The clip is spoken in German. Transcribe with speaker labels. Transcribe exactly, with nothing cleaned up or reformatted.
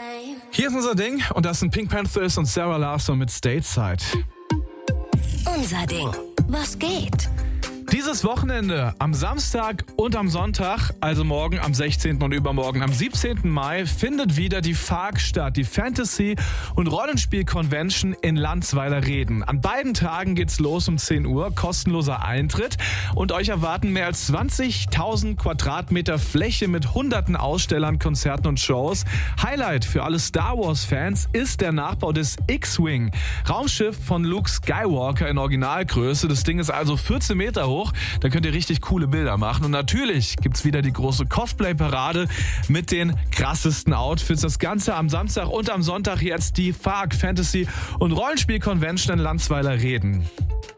Speaker 1: Hier ist unser Ding und das sind Pink Panthers und Sarah Larsson mit Stateside.
Speaker 2: Unser Ding. Was geht?
Speaker 1: Dieses Wochenende am Samstag und am Sonntag, also morgen am sechzehnten und übermorgen am siebzehnten Mai, findet wieder die F A Q statt, die Fantasy- und Rollenspiel-Convention in Landsweiler-Reden. An beiden Tagen geht's los um zehn Uhr, kostenloser Eintritt und euch erwarten mehr als zwanzigtausend Quadratmeter Fläche mit hunderten Ausstellern, Konzerten und Shows. Highlight für alle Star Wars-Fans ist der Nachbau des X-Wing, Raumschiff von Luke Skywalker in Originalgröße. Das Ding ist also vierzehn Meter hoch. Da könnt ihr richtig coole Bilder machen. Und natürlich gibt's wieder die große Cosplay-Parade mit den krassesten Outfits. Das Ganze am Samstag und am Sonntag jetzt die F A Q Fantasy- und Rollenspiel-Convention in Landsweiler-Reden.